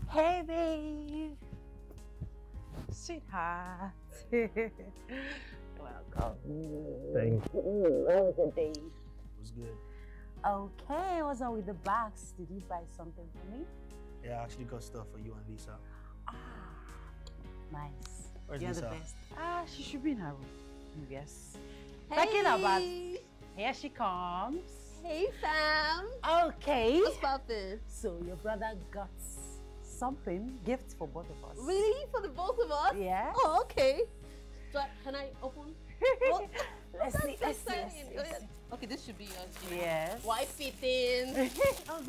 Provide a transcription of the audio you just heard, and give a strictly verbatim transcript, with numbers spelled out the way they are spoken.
Hey, babe. Sweetheart. Welcome. Thank you. How was the day? It was good. Okay, what's up with the bags? Did you buy something for me? Yeah, I actually got stuff for you and Lisa. Ah, nice. Where's You're Lisa? the best. Ah, she should be in her room. Yes. Hey. Talking about, here she comes. Hey, fam. Okay. What's poppin'? So your brother got something, gift for both of us. Really? For the both of us? Yeah. Oh, okay. So, can I open? Well, Let's see, let's see, let's see, exciting. let's see. Okay, this should be yours. Yes. Why fit in? Oh,